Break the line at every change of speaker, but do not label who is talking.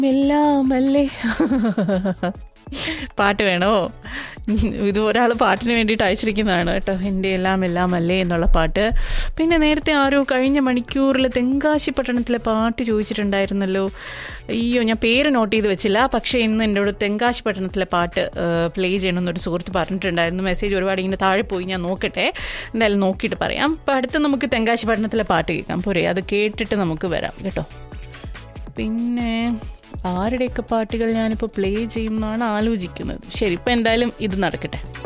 എല്ലാമല്ലേ പാട്ട് വേണോ? ഇത് ഒരാൾ പാട്ടിന് വേണ്ടിയിട്ട് അയച്ചിരിക്കുന്നതാണ് കേട്ടോ, എൻ്റെ എല്ലാം അല്ലേ എന്നുള്ള പാട്ട്. പിന്നെ നേരത്തെ ആരോ കഴിഞ്ഞ മണിക്കൂറിൽ തെങ്കാശി പട്ടണത്തിലെ പാട്ട് ചോദിച്ചിട്ടുണ്ടായിരുന്നല്ലോ. അയ്യോ, ഞാൻ പേര് നോട്ട് ചെയ്ത് വെച്ചില്ല. പക്ഷേ ഇന്ന് എൻ്റെ കൂടെ തെങ്കാശി പട്ടണത്തിലെ പാട്ട് പ്ലേ ചെയ്യണമെന്നൊരു സുഹൃത്ത് പറഞ്ഞിട്ടുണ്ടായിരുന്നു. മെസ്സേജ് ഒരുപാട് ഇങ്ങനെ താഴെ പോയി, ഞാൻ നോക്കട്ടെ, എന്തായാലും നോക്കിയിട്ട് പറയാം. അപ്പം അടുത്ത് നമുക്ക് തെങ്കാശി പട്ടണത്തിലെ പാട്ട് കേൾക്കാം പോരെ? അത് കേട്ടിട്ട് നമുക്ക് വരാം കേട്ടോ. പിന്നെ ആരുടെയൊക്കെ പാട്ടുകൾ ഞാനിപ്പോൾ പ്ലേ ചെയ്യുമെന്നാണ് ആലോചിക്കുന്നത്. ശരി, ഇപ്പം എന്തായാലും ഇത് നടക്കട്ടെ.